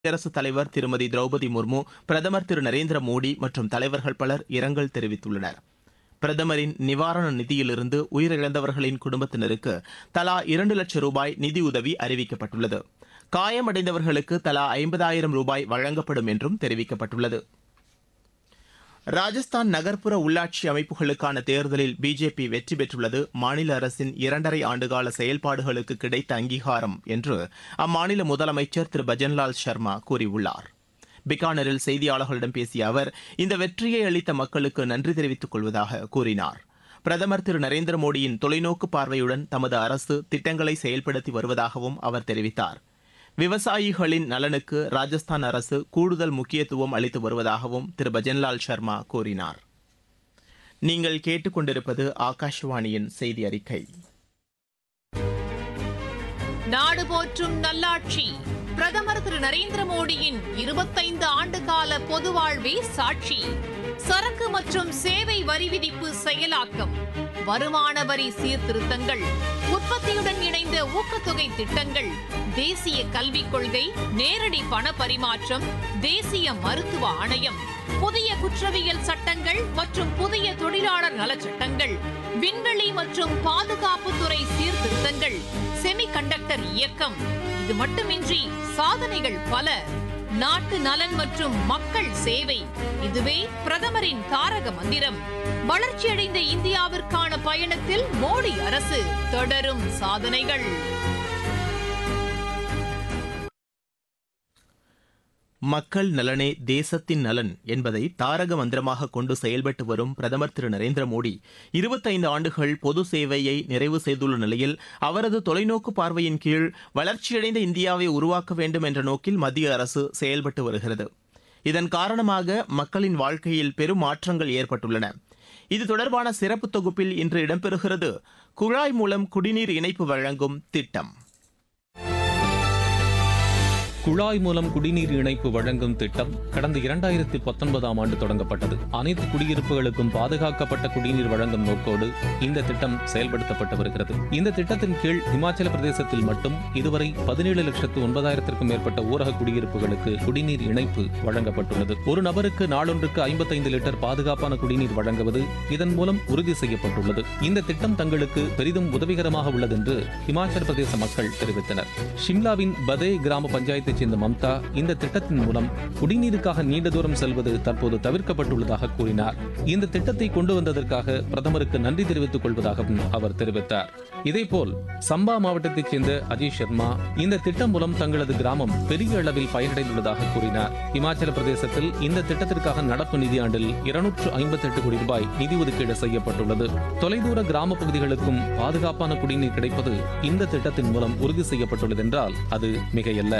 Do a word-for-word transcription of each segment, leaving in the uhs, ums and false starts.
குடியரசுத் தலைவர் திருமதி திரௌபதி முர்மு, பிரதமர் திரு நரேந்திர மோடி மற்றும் தலைவர்கள் பலர் இரங்கல் தெரிவித்துள்ளனர். பிரதமரின் நிவாரண நிதியிலிருந்து உயிரிழந்தவர்களின் குடும்பத்தினருக்கு தலா இரண்டு லட்சம் ரூபாய் நிதியுதவி அறிவிக்கப்பட்டுள்ளது. காயமடைந்தவர்களுக்கு தலா ஐம்பதாயிரம் ரூபாய் வழங்கப்படும் என்றும் தெரிவிக்கப்பட்டுள்ளது. ராஜஸ்தான் நகர்ப்புற உள்ளாட்சி அமைப்புகளுக்கான தேர்தலில் பிஜேபி வெற்றி பெற்றுள்ளது மாநில அரசின் இரண்டரை ஆண்டுகால செயல்பாடுகளுக்கு கிடைத்த அங்கீகாரம் என்று அம்மாநில முதலமைச்சர் திரு பஜன்லால் சர்மா கூறியுள்ளார். பிகானரில் செய்தியாளர்களிடம் பேசிய அவர் இந்த வெற்றியை அளித்த மக்களுக்கு நன்றி தெரிவித்துக் கொள்வதாக கூறினார். பிரதமர் திரு நரேந்திர மோடியின் தொலைநோக்கு பார்வையுடன் தமது அரசு திட்டங்களை செயல்படுத்தி வருவதாகவும் அவர் தெரிவித்தார். விவசாயிகளின் நலனுக்கு ராஜஸ்தான் அரசு கூடுதல் முக்கியத்துவம் அளித்து வருவதாகவும் திரு பஜன்லால் சர்மா கூறினார். நீங்கள் கேட்டுக்கொண்டிருப்பது ஆகாஷவாணியின் செய்தி அறிக்கை. நாடு போற்றும் நல்லாட்சி பிரதமர் திரு நரேந்திர மோடியின் இருபத்தைந்து ஆண்டு கால பொது வாழ்வே சாட்சி. சரக்கு மற்றும் சேவை வரி விதிப்பு செயலாக்கம், வருமான வரி சீர்திருத்தங்கள், உற்பத்தியுடன் இணைந்த ஊக்கத்தொகை திட்டங்கள், தேசிய கல்விக் கொள்கை, நேரடி பண பரிமாற்றம், தேசிய மருத்துவ ஆணையம், புதிய குற்றவியல் சட்டங்கள் மற்றும் புதிய தொழிலாளர் நலச்சட்டங்கள், விண்வெளி மற்றும் பாதுகாப்புத்துறை சீர்திருத்தங்கள், செமிகண்டக்டர் இயக்கம். இது மட்டுமின்றி சாதனைகள் பல. நாட்டு நலன் மற்றும் மக்கள் சேவை, இதுவே பிரதமரின் தாரக மந்திரம். வளர்ச்சியடைந்த இந்தியாவிற்கான பயணத்தில் மோடி அரசு தொடரும் சாதனைகள். மக்கள் நலனே தேசத்தின் நலன் என்பதை தாரக மந்திரமாக கொண்டு செயல்பட்டு வரும் பிரதமர் திரு நரேந்திர மோடி இருபத்தைந்து ஆண்டுகள் பொது சேவையை நிறைவு செய்துள்ள நிலையில் அவரது தொலைநோக்கு பார்வையின் கீழ் வளர்ச்சியடைந்த இந்தியாவை உருவாக்க வேண்டும் என்ற நோக்கில் மத்திய அரசு செயல்பட்டு வருகிறது. இதன் காரணமாக மக்களின் வாழ்க்கையில் பெரும் மாற்றங்கள் ஏற்பட்டுள்ளன. இது தொடர்பான சிறப்பு தொகுப்பில் இன்று இடம்பெறுகிறது குழாய் மூலம் குடிநீர் இணைப்பு வழங்கும் திட்டம். குழாய் மூலம் குடிநீர் இணைப்பு வழங்கும் திட்டம் கடந்த இரண்டாயிரத்தி பத்தொன்பதாம் ஆண்டு தொடங்கப்பட்டது. அனைத்து குடியிருப்புகளுக்கும் பாதுகாக்கப்பட்ட குடிநீர் வழங்கும் நோக்கோடு இந்த திட்டம் செயல்படுத்தப்பட்டு வருகிறது. இந்த திட்டத்தின் கீழ் இமாச்சல பிரதேசத்தில் மட்டும் இதுவரை பதினேழு லட்சத்து ஒன்பதாயிரத்திற்கும் மேற்பட்ட ஊரக குடியிருப்புகளுக்கு குடிநீர் இணைப்பு வழங்கப்பட்டுள்ளது. ஒரு நபருக்கு நாளொன்றுக்கு ஐம்பத்தைந்து லிட்டர் பாதுகாப்பான குடிநீர் வழங்குவது இதன் மூலம் உறுதி செய்யப்பட்டுள்ளது. இந்த திட்டம் தங்களுக்கு பெரிதும் உதவிகரமாக உள்ளது என்று இமாச்சல பிரதேச மக்கள் தெரிவித்தனர். ஷிம்லாவின் பதே கிராம பஞ்சாயத்து சேர்ந்த மம்தா இந்த திட்டத்தின் மூலம் குடிநீருக்காக நீண்ட தூரம் செல்வது தற்போது தவிர்க்கப்பட்டுள்ளதாக கூறினார். இந்த திட்டத்தை கொண்டு வந்ததற்காக பிரதமருக்கு நன்றி தெரிவித்துக் கொள்வதாகவும் அவர் தெரிவித்தார். இதேபோல் சம்பா மாவட்டத்தைச் சேர்ந்த அஜய் சர்மா இந்த திட்டம் மூலம் தங்களது கிராமம் பெரிய அளவில் பயனடைந்துள்ளதாக கூறினார். இமாச்சல பிரதேசத்தில் இந்த திட்டத்திற்காக நடப்பு நிதியாண்டில் இருநூற்று ஐம்பத்தி எட்டு கோடி ரூபாய் நிதி ஒதுக்கீடு செய்யப்பட்டுள்ளது. தொலைதூர கிராம பகுதிகளுக்கும் பாதுகாப்பான குடிநீர் கிடைப்பது இந்த திட்டத்தின் மூலம் உறுதி செய்யப்பட்டுள்ளது என்றால் அது மிகையல்ல.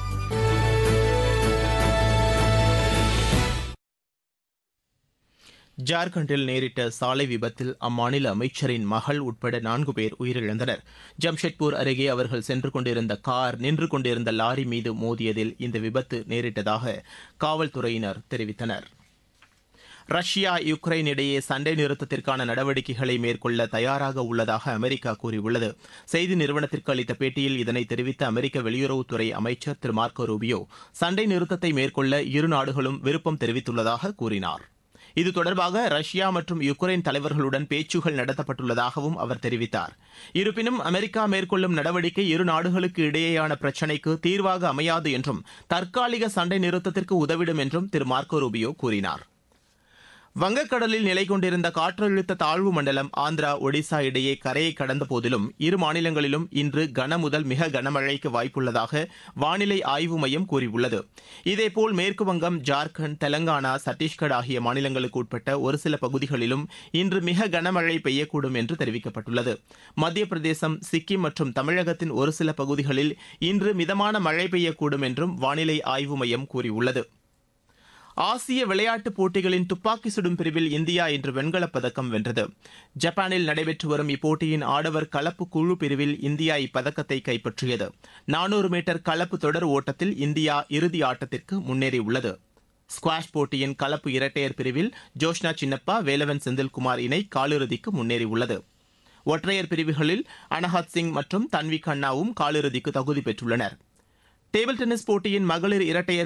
ஜார்க்கண்டில் நேரிட்ட சாலை விபத்தில் அம்மாநில அமைச்சரின் மகள் உட்பட நான்கு பேர் உயிரிழந்தனர். ஜம்ஷெட்பூர் அருகே அவர்கள் சென்று கொண்டிருந்த கார் நின்று கொண்டிருந்த லாரி மீது மோதியதில் இந்த விபத்து நேரிட்டதாக காவல்துறையினர் தெரிவித்தனர். ரஷ்யா யுக்ரைன் இடையே சண்டை நிறுத்தத்திற்கான நடவடிக்கைகளை மேற்கொள்ள தயாராக உள்ளதாக அமெரிக்கா கூறியுள்ளது. செய்தி நிறுவனத்திற்கு அளித்த பேட்டியில் இதனை தெரிவித்த அமெரிக்க வெளியுறவுத்துறை அமைச்சர் திரு மார்க்கோ ரூபியோ சண்டை நிறுத்தத்தை மேற்கொள்ள இரு நாடுகளும் விருப்பம் தெரிவித்துள்ளதாக கூறினார். இது தொடர்பாக ரஷ்யா மற்றும் யுக்ரைன் தலைவர்களுடன் பேச்சுகள் நடத்தப்பட்டுள்ளதாகவும் அவர் தெரிவித்தார். இருப்பினும் அமெரிக்கா மேற்கொள்ளும் நடவடிக்கை இரு நாடுகளுக்கு இடையேயான பிரச்சினைக்கு தீர்வாக அமையாது என்றும் தற்காலிக சண்டை நிறுத்தத்திற்கு உதவிடும் என்றும் திரு மார்க்கோ ரூபியோ கூறினார். வங்கக்கடலில் நிலை கொண்டிருந்த காற்றழுத்த தாழ்வு மண்டலம் ஆந்திரா ஒடிசா இடையே கரையை கடந்த போதிலும் இரு மாநிலங்களிலும் இன்று கன முதல் மிக கனமழைக்கு வாய்ப்புள்ளதாக வானிலை ஆய்வு மையம் கூறியுள்ளது. இதேபோல் மேற்குவங்கம், ஜார்க்கண்ட், தெலங்கானா, சத்தீஸ்கர் ஆகிய மாநிலங்களுக்கு உட்பட்ட ஒரு சில பகுதிகளிலும் இன்று மிக கனமழை பெய்யக்கூடும் என்று தெரிவிக்கப்பட்டுள்ளது. மத்திய பிரதேசம், சிக்கிம் மற்றும் தமிழகத்தின் ஒரு சில பகுதிகளில் இன்று மிதமான மழை பெய்யக்கூடும் என்றும் வானிலை ஆய்வு மையம் கூறியுள்ளது. ஆசிய விளையாட்டுப் போட்டிகளின் துப்பாக்கி சுடும் பிரிவில் இந்தியா இன்று வெண்கலப் பதக்கம் வென்றது. ஜப்பானில் நடைபெற்று வரும் இப்போட்டியின் ஆடவர் கலப்பு குழு பிரிவில் இந்தியா இப்பதக்கத்தை கைப்பற்றியது. நானூறு மீட்டர் கலப்பு தொடர் ஓட்டத்தில் இந்தியா இறுதி ஆட்டத்திற்கு முன்னேறியுள்ளது. ஸ்குவாஷ் போட்டியின் கலப்பு இரட்டையர் பிரிவில் ஜோஷ்னா சின்னப்பா, வேலவன் செந்தில்குமார் இணை காலிறுதிக்கு முன்னேறியுள்ளது. ஒற்றையர் பிரிவுகளில் அனஹத் சிங் மற்றும் தன்வி கண்ணாவும் காலிறுதிக்கு தகுதி பெற்றுள்ளனர். டேபிள் டென்னிஸ் போட்டியின் மகளிர் இரட்டையர்